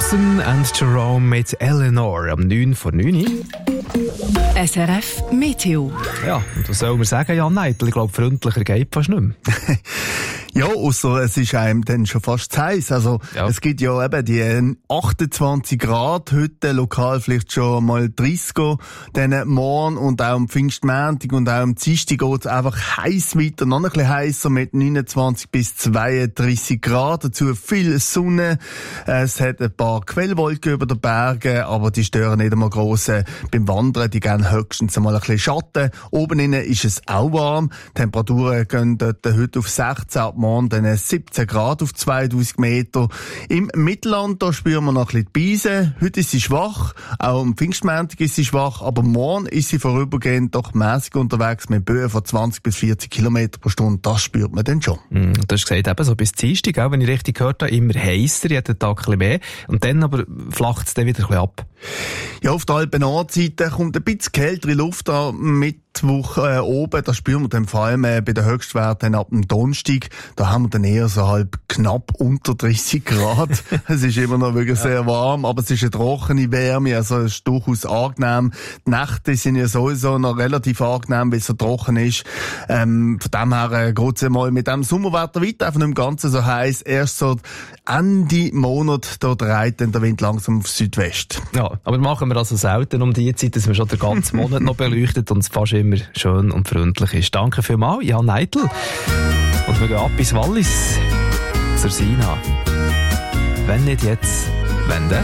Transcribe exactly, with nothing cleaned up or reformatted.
Jackson and Jerome mit Eleanor am neun vor neun. S R F Meteo. Ja, und was soll man sagen, Jan Neitel? Ich glaube, freundlicher geht fast nicht mehr. Ja, ausser es ist einem dann schon fast zu heiß. Also, ja. Es gibt ja eben die achtundzwanzig Grad, heute lokal vielleicht schon mal dreißig, dann morgen und auch am Pfingstmontag und auch am Dienstag geht es einfach heiß weiter, noch ein bisschen heißer mit neunundzwanzig bis zweiunddreißig Grad. Dazu viel Sonne. Es hat ein paar Quellwolken über den Bergen, aber die stören nicht einmal gross beim Wandern. Die geben höchstens einmal ein bisschen Schatten. Oben innen ist es auch warm. Die Temperaturen gehen dort heute auf sechzehn, ab morgen dann siebzehn Grad auf zweitausend Meter. Im Mittelland, da spüren wir noch ein bisschen die Beise. Heute ist sie schwach, auch am Pfingstmontag ist sie schwach, aber morgen ist sie vorübergehend doch mäßig unterwegs mit Böen von zwanzig bis vierzig Kilometer pro Stunde. Das spürt man dann schon. Mm, du hast gesagt, eben so bis Dienstag, auch wenn ich richtig gehört habe, immer heißer, jeden Tag ein bisschen mehr. Und dann aber flacht es dann wieder ein bisschen ab. Ja, auf der Alpen-Nordseite kommt ein bisschen kältere Luft an mit Mittwoch äh, oben, das spüren wir dann vor allem äh, bei den Höchstwerten ab dem Donnerstag. Da haben wir dann eher so halb knapp unter dreißig Grad. Es ist immer noch wirklich sehr warm, aber es ist eine trockene Wärme, also es ist durchaus angenehm. Die Nächte sind ja sowieso noch relativ angenehm, weil es so trocken ist. Ähm, von dem her äh, geht es mal mit dem Sommerwetter weiter, einfach nicht im Ganzen so heiß. Erst so Ende Monat, da dreht dann der Wind langsam auf Südwest. Ja, aber machen wir also selten um die Zeit, dass wir schon den ganzen Monat noch beleuchtet und es fast immer schön und freundlich ist. Danke vielmals, Jan Neitel. Und wir gehen ab bis Wallis zur Sina. Wenn nicht jetzt, wenn dann?